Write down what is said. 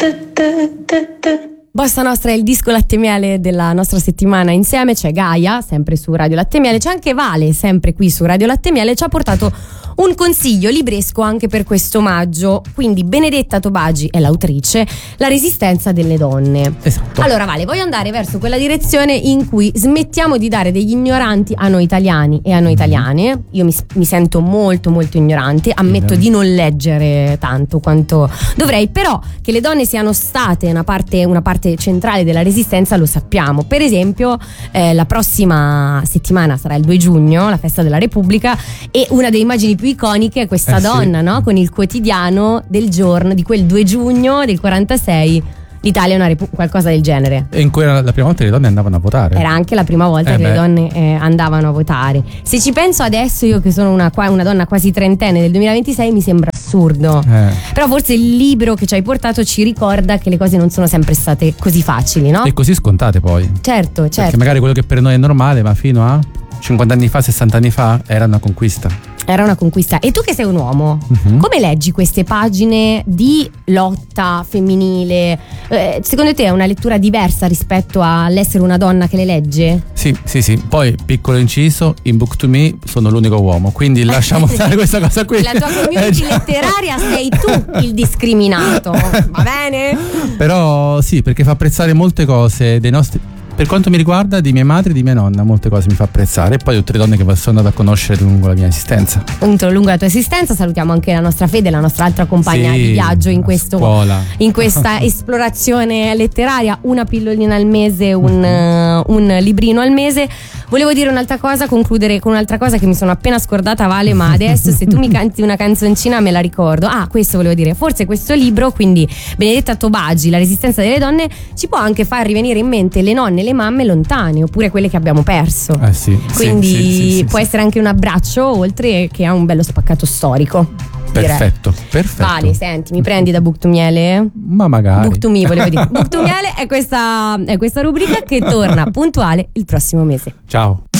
Bossa Nostra è il disco Latte Miele della nostra settimana insieme. C'è Gaia, sempre su Radio Latte Miele, c'è anche Vale, sempre qui su Radio Latte Miele. Ci ha portato un consiglio libresco anche per questo omaggio. Quindi Benedetta Tobagi è l'autrice, La resistenza delle donne. Esatto. Allora Vale, voglio andare verso quella direzione in cui smettiamo di dare degli ignoranti a noi italiani e a noi italiane. Io mi sento molto molto ignorante, ammetto di non leggere tanto quanto dovrei, però che le donne siano state una parte centrale della resistenza lo sappiamo. Per esempio la prossima settimana sarà il 2 giugno, la festa della Repubblica, e una delle immagini più iconiche è questa donna, sì, no? Con il quotidiano del giorno di quel 2 giugno del 46, l'Italia è una qualcosa del genere. E in cui era la prima volta che le donne andavano a votare. Era anche la prima volta che le donne andavano a votare. Se ci penso adesso, io che sono una donna quasi trentenne del 2026, mi sembra assurdo. Però forse il libro che ci hai portato ci ricorda che le cose non sono sempre state così facili, no? E così scontate poi. Certo. Perché magari quello che per noi è normale, ma fino a 50 anni fa, 60 anni fa, era una conquista. Era una conquista. E tu che sei un uomo, come leggi queste pagine di lotta femminile? Secondo te è una lettura diversa rispetto all'essere una donna che le legge? Sì. Poi, piccolo inciso, in Book to Me sono l'unico uomo, quindi lasciamo stare questa cosa qui. La tua community letteraria sei tu il discriminato, va bene? Però sì, perché fa apprezzare molte cose dei nostri... Per quanto mi riguarda, di mia madre e di mia nonna, molte cose mi fa apprezzare. E poi tutte le donne che sono andate a conoscere lungo la mia esistenza. Lungo la tua esistenza. Salutiamo anche la nostra Fede, la nostra altra compagna di viaggio in questa esplorazione letteraria. Una pillolina al mese, un librino al mese. Volevo dire un'altra cosa, concludere con un'altra cosa che mi sono appena scordata, Vale, ma adesso se tu mi canti una canzoncina me la ricordo. Questo volevo dire, forse questo libro, quindi Benedetta Tobagi, La resistenza delle donne, ci può anche far rivenire in mente le nonne, le mamme lontane, oppure quelle che abbiamo perso. Quindi può essere anche un abbraccio, oltre che a un bello spaccato storico. Perfetto. Vale, senti, mi prendi da Book to Miele? Ma magari. Book to Me, volevo dire. Book to Miele è questa rubrica che torna puntuale il prossimo mese. Ciao.